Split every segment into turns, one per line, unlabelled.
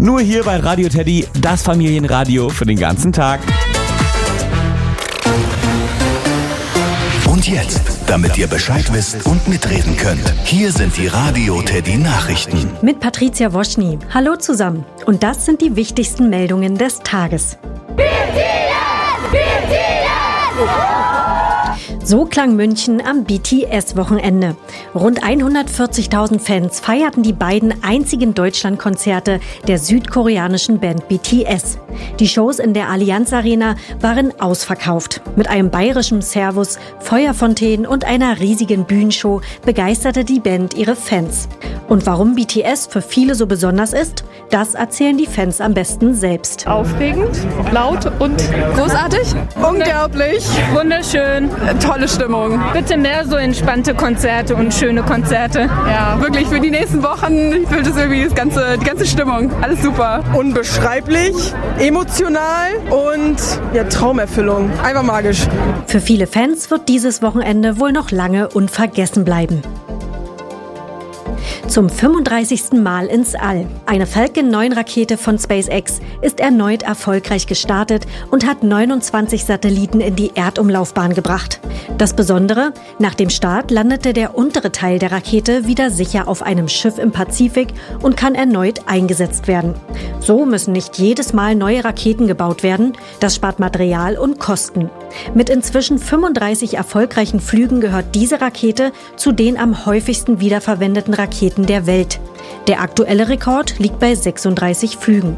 Nur hier bei Radio Teddy, das Familienradio für den ganzen Tag.
Und jetzt, damit ihr Bescheid wisst und mitreden könnt, hier sind die Radio Teddy Nachrichten.
Mit Patricia Woschny. Hallo zusammen. Und das sind die wichtigsten Meldungen des Tages. So klang München am BTS-Wochenende. Rund 140.000 Fans feierten die beiden einzigen Deutschlandkonzerte der südkoreanischen Band BTS. Die Shows in der Allianz Arena waren ausverkauft. Mit einem bayerischen Servus, Feuerfontänen und einer riesigen Bühnenshow begeisterte die Band ihre Fans. Und warum BTS für viele so besonders ist, das erzählen die Fans am besten selbst.
Aufregend, laut und großartig. Unglaublich. Wunderschön. Tolle Stimmung. Bitte mehr so entspannte Konzerte und schöne Konzerte. Ja, wirklich für die nächsten Wochen fühlt es irgendwie die ganze Stimmung. Alles super.
Unbeschreiblich, emotional und Traumerfüllung. Einfach magisch.
Für viele Fans wird dieses Wochenende wohl noch lange unvergessen bleiben. Zum 35. Mal ins All. Eine Falcon 9 Rakete von SpaceX ist erneut erfolgreich gestartet und hat 29 Satelliten in die Erdumlaufbahn gebracht. Das Besondere, nach dem Start landete der untere Teil der Rakete wieder sicher auf einem Schiff im Pazifik und kann erneut eingesetzt werden. So müssen nicht jedes Mal neue Raketen gebaut werden. Das spart Material und Kosten. Mit inzwischen 35 erfolgreichen Flügen gehört diese Rakete zu den am häufigsten wiederverwendeten Raketen der Welt. Der aktuelle Rekord liegt bei 36 Flügen.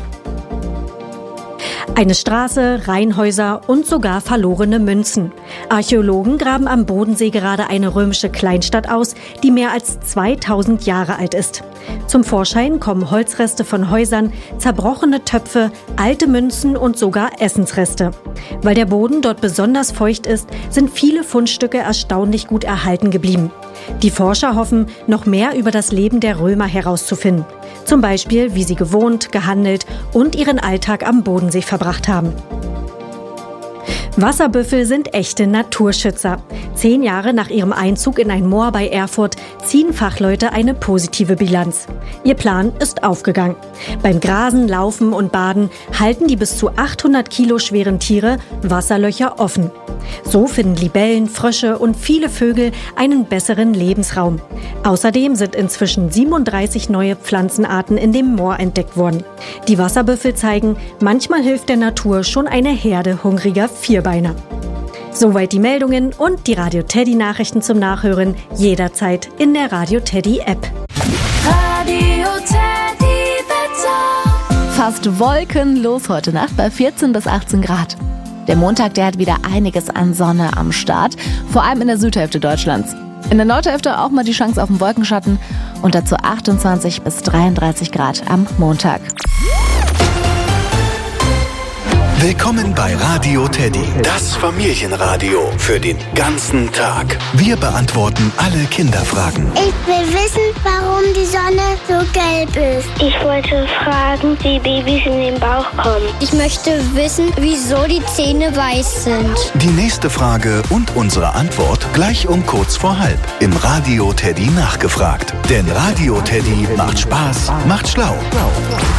Eine Straße, Reihenhäuser und sogar verlorene Münzen. Archäologen graben am Bodensee gerade eine römische Kleinstadt aus, die mehr als 2000 Jahre alt ist. Zum Vorschein kommen Holzreste von Häusern, zerbrochene Töpfe, alte Münzen und sogar Essensreste. Weil der Boden dort besonders feucht ist, sind viele Fundstücke erstaunlich gut erhalten geblieben. Die Forscher hoffen, noch mehr über das Leben der Römer herauszufinden. Zum Beispiel, wie sie gewohnt, gehandelt und ihren Alltag am Bodensee verbracht haben. Wasserbüffel sind echte Naturschützer. 10 Jahre nach ihrem Einzug in ein Moor bei Erfurt ziehen Fachleute eine positive Bilanz. Ihr Plan ist aufgegangen. Beim Grasen, Laufen und Baden halten die bis zu 800 Kilo schweren Tiere Wasserlöcher offen. So finden Libellen, Frösche und viele Vögel einen besseren Lebensraum. Außerdem sind inzwischen 37 neue Pflanzenarten in dem Moor entdeckt worden. Die Wasserbüffel zeigen, manchmal hilft der Natur schon eine Herde hungriger Vierbeiner. Soweit die Meldungen und die Radio Teddy Nachrichten zum Nachhören jederzeit in der Radio Teddy App.
Radio Teddy Wetter. Fast wolkenlos heute Nacht bei 14 bis 18 Grad. Der Montag, der hat wieder einiges an Sonne am Start, vor allem in der Südhälfte Deutschlands. In der Nordhälfte auch mal die Chance auf einen Wolkenschatten und dazu 28 bis 33 Grad am Montag.
Willkommen bei Radio Teddy, das Familienradio für den ganzen Tag. Wir beantworten alle Kinderfragen.
Ich will wissen, warum die Sonne so gelb ist.
Ich wollte fragen, wie Babys in den Bauch kommen.
Ich möchte wissen, wieso die Zähne weiß sind.
Die nächste Frage und unsere Antwort gleich um kurz vor halb im Radio Teddy nachgefragt. Denn Radio Teddy macht Spaß, macht schlau.